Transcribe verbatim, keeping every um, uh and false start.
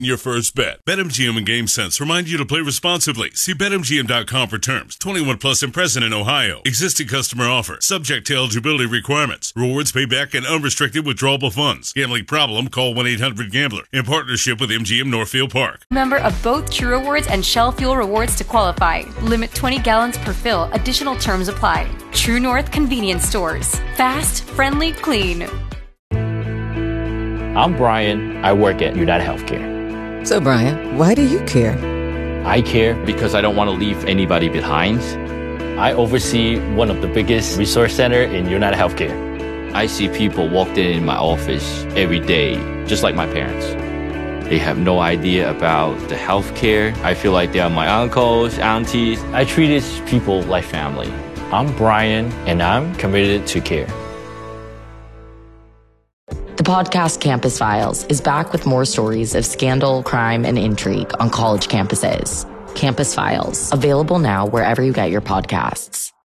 your first bet. BetMGM and GameSense remind you to play responsibly. See Bet M G M dot com for terms. twenty-one plus and present in Ohio. Existing customer offer. Subject to eligibility requirements. Rewards payback and unrestricted withdrawable funds. Gambling problem? Call one eight hundred gambler. In partnership with M G M Northfield Park. Member of both True Rewards and Shell Fuel Rewards to qualify. Limit twenty gallons per fill. Additional terms apply. True North Convenience Stores. Fast, friendly, clean. I'm Brian. I work at United Healthcare. So, Brian, why do you care? I care because I don't want to leave anybody behind. I oversee one of the biggest resource center in United Healthcare. I see people walked in my office every day, just like my parents. They have no idea about the healthcare. I feel like they are my uncles, aunties. I treat these people like family. I'm Brian, and I'm committed to care. The podcast Campus Files is back with more stories of scandal, crime, and intrigue on college campuses. Campus Files, available now wherever you get your podcasts.